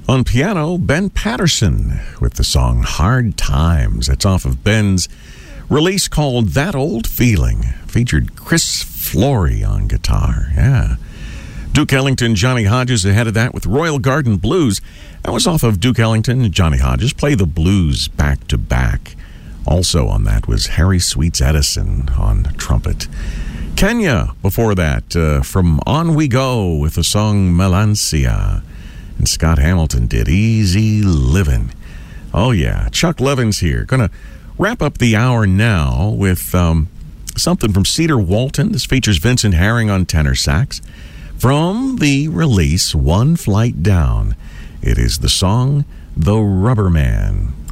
On piano, Ben Patterson with the song Hard Times. It's off of Ben's release called That Old Feeling. Featured Chris Flory on guitar. Yeah. Duke Ellington, Johnny Hodges ahead of that with Royal Garden Blues. That was off of Duke Ellington and Johnny Hodges. Play the blues back to back. Also on that was Harry Sweets Edison on trumpet. Kenya before that, from On We Go with the song Melancia. And Scott Hamilton did Easy Livin'. Oh, yeah. Chuck Levin's here. Going to wrap up the hour now with something from Cedar Walton. This features Vincent Herring on tenor sax. From the release One Flight Down, it is the song The Rubber Man.